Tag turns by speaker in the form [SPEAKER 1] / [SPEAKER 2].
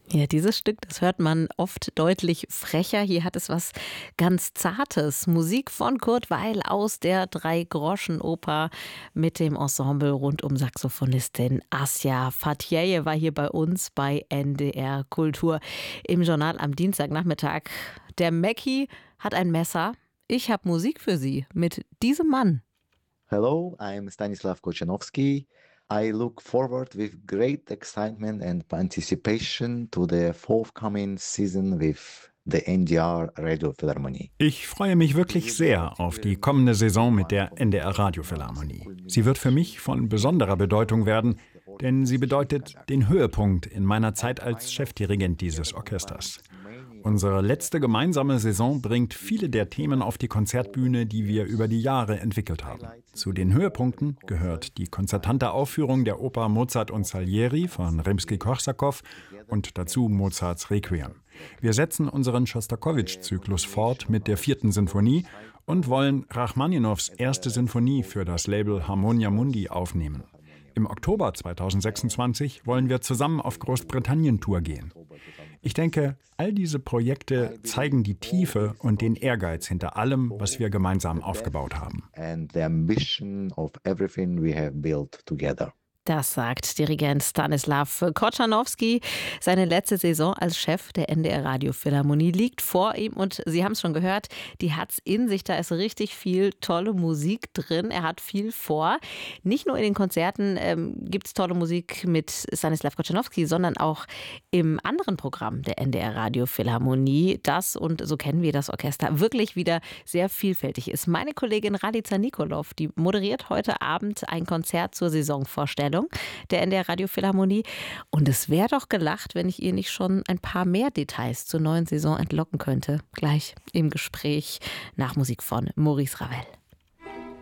[SPEAKER 1] Ja, dieses Stück, das hört man oft deutlich frecher. Hier hat es was ganz Zartes. Musik von Kurt Weill aus der Drei-Groschen-Oper mit dem Ensemble rund um Saxophonistin Asja Fatjeye war hier bei uns bei NDR Kultur im Journal am Dienstagnachmittag. Der Mackie hat ein Messer. Ich habe Musik für Sie mit diesem Mann.
[SPEAKER 2] Hello, I'm Stanislav Kochanowski. I look forward with great excitement and anticipation to the forthcoming season with the NDR Radio Philharmonie.
[SPEAKER 3] Ich freue mich wirklich sehr auf die kommende Saison mit der NDR Radiophilharmonie. Sie wird für mich von besonderer Bedeutung werden, denn sie bedeutet den Höhepunkt in meiner Zeit als Chefdirigent dieses Orchesters. Unsere letzte gemeinsame Saison bringt viele der Themen auf die Konzertbühne, die wir über die Jahre entwickelt haben. Zu den Höhepunkten gehört die konzertante Aufführung der Oper Mozart und Salieri von Rimski-Korsakow und dazu Mozarts Requiem. Wir setzen unseren Schostakowitsch-Zyklus fort mit der 4. Sinfonie und wollen Rachmaninows erste Sinfonie für das Label Harmonia Mundi aufnehmen. Im Oktober 2026 wollen wir zusammen auf Großbritannien-Tour gehen. Ich denke, all diese Projekte zeigen die Tiefe und den Ehrgeiz hinter allem, was wir gemeinsam aufgebaut haben.
[SPEAKER 2] And the ambition of everything we have built together.
[SPEAKER 1] Das sagt Dirigent Stanislav Kochanowski. Seine letzte Saison als Chef der NDR Radiophilharmonie liegt vor ihm und Sie haben es schon gehört, die hat's in sich. Da ist richtig viel tolle Musik drin. Er hat viel vor. Nicht nur in den Konzerten gibt es tolle Musik mit Stanislav Kochanowski, sondern auch im anderen Programm der NDR Radiophilharmonie, das, und so kennen wir das Orchester, wirklich wieder sehr vielfältig ist. Meine Kollegin Ralica Nikolov, die moderiert heute Abend ein Konzert zur Saisonvorstellung der NDR Radiophilharmonie. Und es wäre doch gelacht, wenn ich ihr nicht schon ein paar mehr Details zur neuen Saison entlocken könnte. Gleich im Gespräch nach Musik von Maurice Ravel.